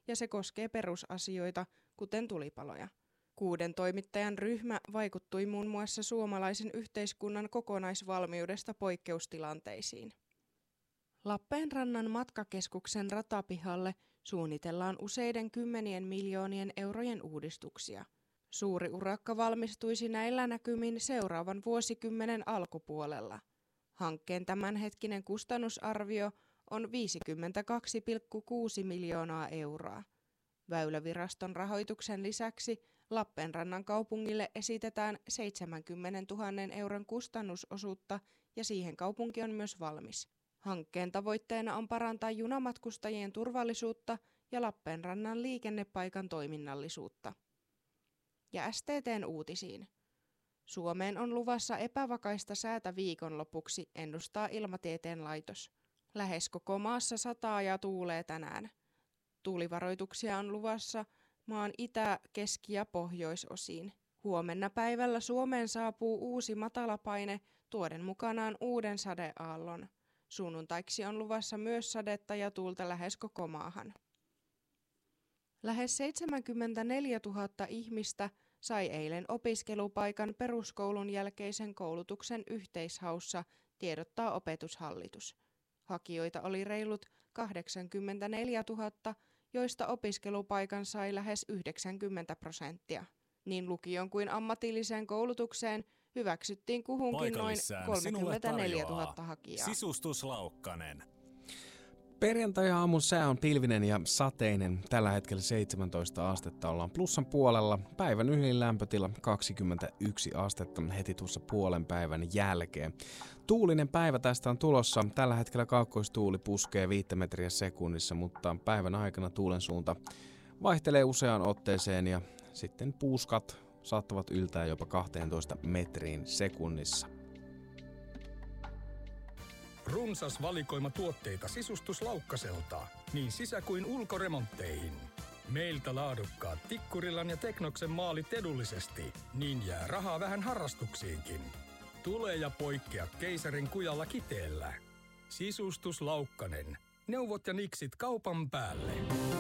ja se koskee perusasioita, kuten tulipaloja. 6 toimittajan ryhmä vaikuttui muun muassa suomalaisen yhteiskunnan kokonaisvalmiudesta poikkeustilanteisiin. Lappeenrannan matkakeskuksen ratapihalle suunnitellaan useiden 10 miljoonien eurojen uudistuksia. Suuri urakka valmistuisi näillä näkymin seuraavan vuosikymmenen alkupuolella. Hankkeen tämänhetkinen kustannusarvio on 52,6 miljoonaa euroa. Väyläviraston rahoituksen lisäksi Lappeenrannan kaupungille esitetään 70 000 euron kustannusosuutta ja siihen kaupunki on myös valmis. Hankkeen tavoitteena on parantaa junamatkustajien turvallisuutta ja Lappeenrannan liikennepaikan toiminnallisuutta. Ja STT:n uutisiin. Suomeen on luvassa epävakaista säätä viikonlopuksi, ennustaa Ilmatieteen laitos. Lähes koko maassa sataa ja tuulee tänään. Tuulivaroituksia on luvassa maan itä-, keski- ja pohjoisosiin. Huomenna päivällä Suomeen saapuu uusi matalapaine tuoden mukanaan uuden sadeaallon. Sunnuntaiksi on luvassa myös sadetta ja tuulta lähes koko maahan. Lähes 74 000 ihmistä sai eilen opiskelupaikan peruskoulun jälkeisen koulutuksen yhteishaussa, tiedottaa Opetushallitus. Hakijoita oli reilut 84 000, joista opiskelupaikan sai lähes 90%. Niin lukion kuin ammatilliseen koulutukseen hyväksyttiin kuhunkin noin 34 000 hakijaa. Sisustus Laukkanen. Perjantai-aamun sää on pilvinen ja sateinen. Tällä hetkellä 17 astetta ollaan plussan puolella. Päivän ylin lämpötila 21 astetta heti tuossa puolen päivän jälkeen. Tuulinen päivä tästä on tulossa. Tällä hetkellä kaakkoistuuli puskee 5 metriä sekunnissa, mutta päivän aikana tuulen suunta vaihtelee useaan otteeseen ja sitten puuskat saattavat yltää jopa 12 metriin sekunnissa. Runsas valikoima tuotteita Sisustus Laukkaselta, niin sisä- kuin ulkoremontteihin. Meiltä laadukkaat Tikkurillan ja Teknoksen maalit edullisesti, niin jää rahaa vähän harrastuksiinkin. Tule ja poikkea keisarin kujalla Kiteellä. Sisustus Laukkanen. Neuvot ja niksit kaupan päälle.